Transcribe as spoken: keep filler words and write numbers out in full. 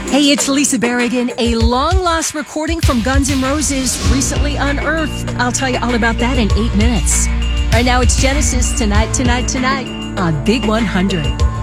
Hey, it's Lisa Berrigan. A long-lost recording from Guns N' Roses recently unearthed. I'll tell you all about that in eight minutes. Right now, it's Genesis, Tonight, Tonight, Tonight on Big one hundred.